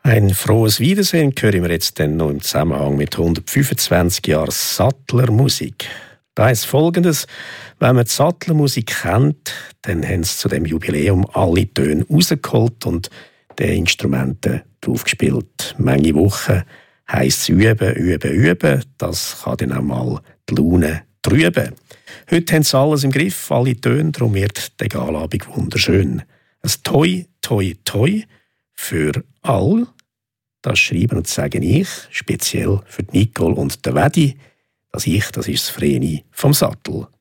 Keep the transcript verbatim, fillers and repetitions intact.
Ein frohes Wiedersehen hören wir jetzt dann noch im Zusammenhang mit hundertfünfundzwanzig Jahren Sattlermusik. Da heißt Folgendes: Wenn man die Sattlermusik kennt, dann haben sie zu dem Jubiläum alle Töne rausgeholt und die Instrumente draufgespielt. Manche Wochen heisst es üben, üben, üben. Das kann dann auch mal die Laune trüben. Heute haben sie alles im Griff, alle Töne, darum wird die Galabend wunderschön. Ein Toi, Toi, Toi für all. Das schreiben und sagen ich, speziell für Nicole und den Wedi. Das Ich, das ist das Vreni vom Sattel.